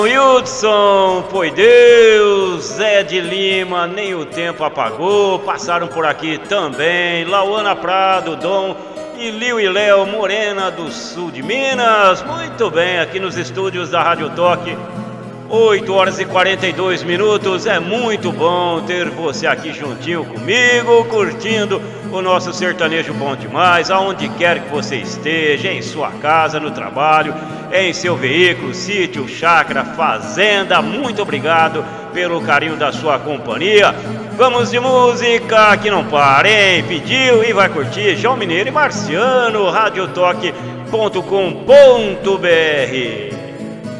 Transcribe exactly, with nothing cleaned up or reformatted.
Hudson, foi Deus, Zé de Lima, nem o tempo apagou, passaram por aqui também, Lauana Prado, Dom e Liu e Léo Morena do sul de Minas, muito bem, aqui nos estúdios da Rádio Toque, oito horas e quarenta e dois minutos, é muito bom ter você aqui juntinho comigo, curtindo o nosso sertanejo bom demais, aonde quer que você esteja, em sua casa, no trabalho, em seu veículo, sítio, chácara, fazenda, muito obrigado pelo carinho da sua companhia. Vamos de música que não para, hein? Pediu e vai curtir João Mineiro e Marciano, radiotoque ponto com ponto br.